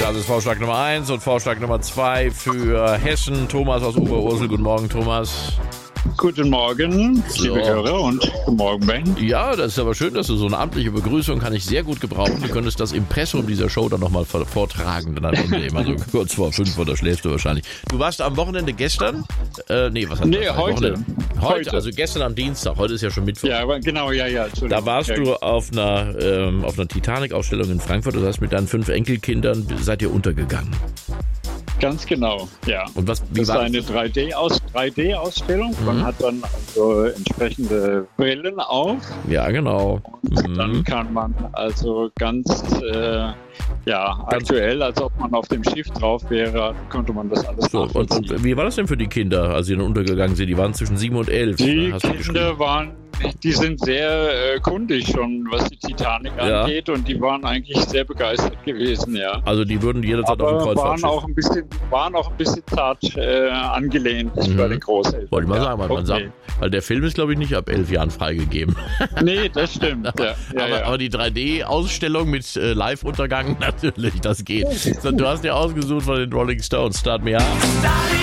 Das ist Vorschlag Nummer 1 und Vorschlag Nummer 2 für Hessen. Thomas aus Oberursel. Guten Morgen, Thomas. Guten Morgen, liebe Hörer, und guten Morgen, Ben. Ja, das ist aber schön, dass du so eine amtliche Begrüßung kann ich sehr gut gebrauchen. Du könntest das Impressum dieser Show dann nochmal vortragen. Dann am Ende immer so kurz vor 5 oder schläfst du wahrscheinlich. Du warst am Wochenende gestern? Heute. Heute, also gestern am Dienstag. Heute ist ja schon Mittwoch. Ja, genau, ja. Da warst du auf einer Titanic-Ausstellung in Frankfurt. Das heißt, mit deinen 5 Enkelkindern seid ihr untergegangen. Ganz genau, ja. Und das war eine 3D-Ausstellung. Man hat dann also entsprechende Brillen auf. Ja, genau. Und dann kann man also ganz aktuell, als ob man auf dem Schiff drauf wäre, konnte man das alles nachvollziehen. Und wie war das denn für die Kinder, als sie dann untergegangen sind? Die waren zwischen 7 und 11. Die Kinder sind sehr kundig schon, was die Titanic angeht, und die waren eigentlich sehr begeistert gewesen, ja. Also die würden jederzeit auf dem Kreuzfahrtschiff. waren auch ein bisschen zart angelehnt bei den Großeltern. Wollte ich mal sagen, weil der Film ist, glaube ich, nicht ab 11 Jahren freigegeben. Nee, das stimmt. Aber die 3D-Ausstellung mit Live-Untergang, natürlich, das geht. So, du hast dir ausgesucht von den Rolling Stones. Start Me Up.